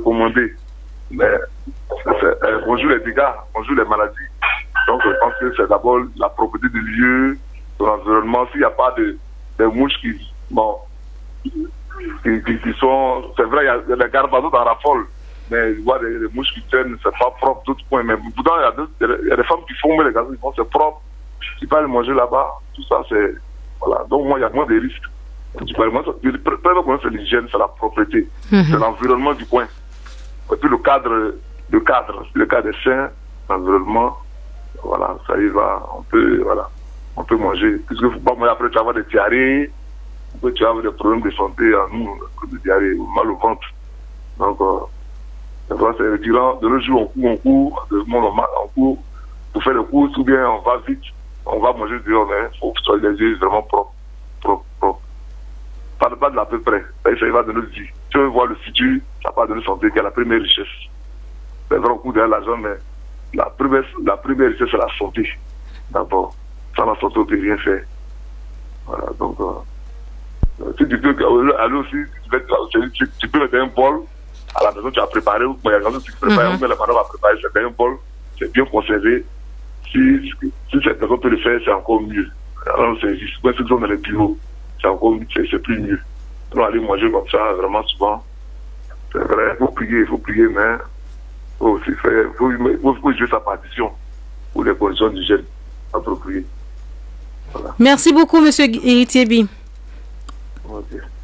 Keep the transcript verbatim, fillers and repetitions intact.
recommandé. Mais euh, on joue les dégâts, on joue les maladies. Donc je pense que c'est d'abord la propreté du lieu, de l'environnement. S'il n'y a pas de, de mouches qui, bon, qui, qui, qui sont... C'est vrai, il y a, il y a des garbados dans la folle, mais je vois des, des mouches qui tiennent, c'est pas propre, d'autres points. Mais pourtant, il y a, deux, il y a des femmes qui font les gazons, ils font c'est propre. Tu peux aller manger là-bas, tout ça, c'est... Voilà. Donc moi, il y a moins de risques. Tu peux aller manger, le premier point, c'est l'hygiène, c'est la propreté, mm-hmm. c'est l'environnement du coin. Et puis le cadre, le cadre, le cadre est sain, l'environnement, voilà, ça y va, on peut, voilà, on peut manger. Puisque faut pas manger après, tu vas avoir des diarrhées, après tu vas avoir des problèmes de santé en nous, de diarrhée, ou mal au ventre. Donc, euh, voilà, c'est récurrent. De nos jours, on court, on court, de monde on court, pour faire le cours, tout bien, on va vite, on va manger dehors, mais il faut que ce soit les yeux vraiment propres, propres, propres. Pas de, pas de l'à peu près, ça y va de notre vie. Tu veux voir le futur, ça part de notre santé, qui est la première richesse. C'est vrai, on court derrière l'argent, mais la première, la première richesse, c'est la santé. D'abord, sans la santé, on ne peut rien faire. Voilà, donc, euh, si tu peux aller aussi, tu, tu, tu peux mettre un bol, à la maison, tu as préparé, ou il y a quelqu'un qui prépare, mm-hmm. mais la madame va préparer, c'est un bol, c'est bien conservé. Si, si cette personne peut le faire, c'est encore mieux. Alors, c'est juste, quand c'est dans les bureaux, c'est encore c'est, c'est plus mieux. On va aller manger comme ça, vraiment souvent. C'est vrai, il faut prier, il faut prier, mais il faut aussi faire, il faut, faut, faut jouer sa partition pour les conditions d'hygiène appropriées. Voilà. Merci beaucoup, monsieur Héritier Bi. Okay.